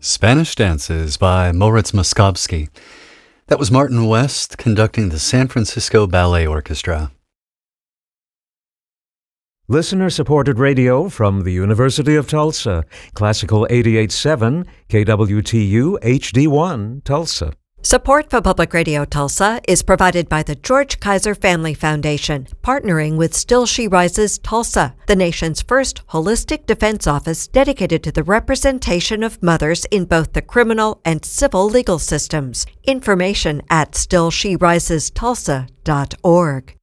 Spanish Dances by Moritz Moszkowski. That was Martin West conducting the San Francisco Ballet Orchestra. Listener-supported radio from the University of Tulsa. Classical 88.7, KWTU HD1, Tulsa. Support for Public Radio Tulsa is provided by the George Kaiser Family Foundation, partnering with Still She Rises Tulsa, the nation's first holistic defense office dedicated to the representation of mothers in both the criminal and civil legal systems. Information at stillsherisestulsa.org.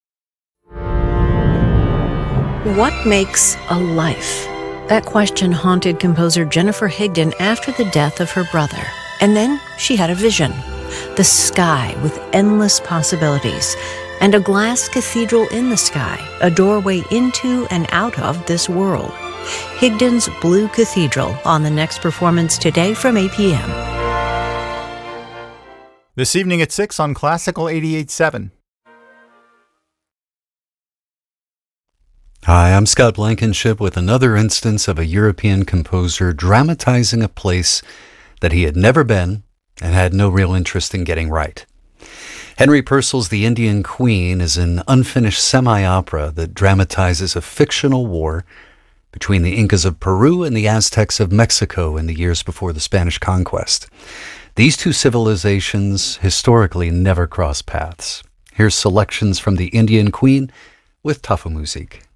What makes a life? That question haunted composer Jennifer Higdon after the death of her brother. And then she had a vision, the sky with endless possibilities, and a glass cathedral in the sky, a doorway into and out of this world. Higdon's Blue Cathedral on the next performance today from 8 p.m. This evening at 6 on Classical 88.7. Hi, I'm Scott Blankenship with another instance of a European composer dramatizing a place that he had never been and had no real interest in getting right. Henry Purcell's The Indian Queen is an unfinished semi-opera that dramatizes a fictional war between the Incas of Peru and the Aztecs of Mexico in the years before the Spanish conquest. These two civilizations historically never crossed paths. Here's selections from The Indian Queen with Tafelmusik.